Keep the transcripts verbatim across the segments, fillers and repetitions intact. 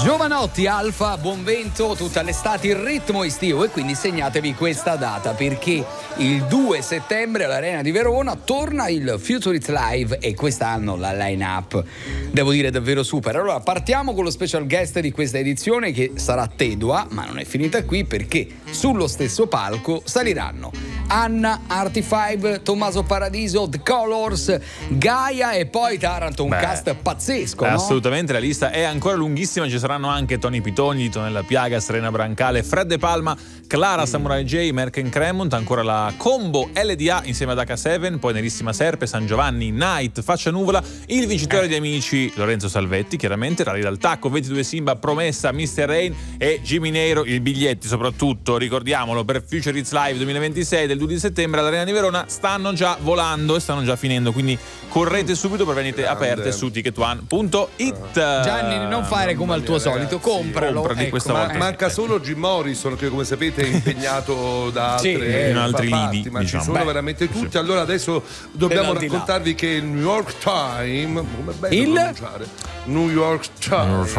Giovanotti, Alfa, buon vento, tutta l'estate il ritmo estivo, e quindi segnatevi questa data perché il due settembre all'Arena di Verona torna il Future It Live e quest'anno la line-up devo dire davvero super. Allora partiamo con lo special guest di questa edizione che sarà Tedua, ma non è finita qui perché sullo stesso palco saliranno Anna, Artie Five, Tommaso Paradiso, The Colors, Gaia e poi Taranto, un Beh, cast pazzesco, no? Assolutamente, la lista è ancora lunghissima, ci saranno anche Tony Pitoni, Tonella Piaga, Serena Brancale, Fred De Palma, Clara Samurai J, Merken Cremont, ancora la combo L D A insieme ad acca sette, poi Nerissima Serpe, San Giovanni, Night, Faccia Nuvola, il vincitore di Amici Lorenzo Salvetti, chiaramente, Rally dal Tacco, ventidue Simba, Promessa, mister Rain e Jimmy Nero. I biglietti soprattutto, ricordiamolo, per Future It's Live duemilaventisei del due di settembre all'Arena di Verona stanno già volando e stanno già finendo, quindi correte subito per venite aperte su ticket one punto it. Gianni, non fare come al tuo solito, compralo. Comprali ecco, questa ma- volta. Manca solo Jim Morrison, che come sapete è impegnato da Sì, altre in altri parti, lidi, ma diciamo. ci sono Beh, veramente tutti. Allora adesso dobbiamo Dell'aldilà. raccontarvi che il New York Times, come bello Il? pronunciare, New York Times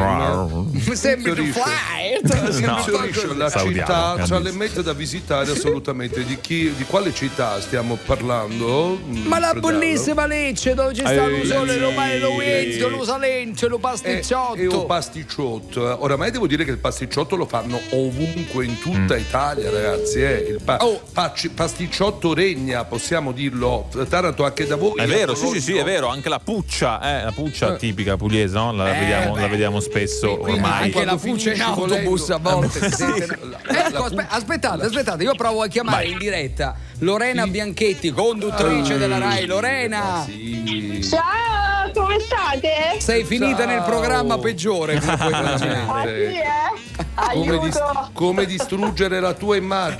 Mi sembri tu fiorisce- flirt. No. fiorisce la Saudiamo, città, grandissimo. cioè le mete da visitare assolutamente. Di chi, di quale città stiamo parlando? Ma la Fratello? bellissima Lecce dove ci sta Ehi, lo sole, lo mare, lo ehi. Enzo, lo Salento, lo È, pasticciotto. è un pasticciotto. Oramai devo dire che il pasticciotto lo fanno ovunque in tutta Italia, ragazzi. Eh. Il pa- Oh. pacci- pasticciotto regna, possiamo dirlo. Taranto, anche da voi. È vero, sì, sì, sì, è vero, anche la puccia, eh, la puccia tipica pugliese, no? La, Eh, vediamo, beh. la vediamo spesso Quindi ormai. Anche la quando fuccia in finisci autobus volendo- a volte si Sì. sente. La- Ecco, la- aspe- aspettate, aspettate, io provo a chiamare in diretta Lorena Bianchetti, conduttrice Ah. della Rai. Lorena, Sì. Ciao, come state? sei finita Ciao. nel programma peggiore, come puoi Ah immaginare. sì, eh? Come, dis- Aiuto! come distruggere la tua immagine.